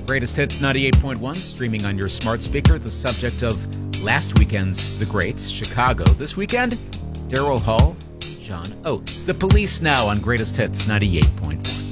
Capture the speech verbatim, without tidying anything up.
Greatest Hits ninety-eight point one, streaming on your smart speaker. The subject of last weekend's The Greats, Chicago. This weekend, Daryl Hall, John Oates. The Police now on Greatest Hits ninety-eight point one.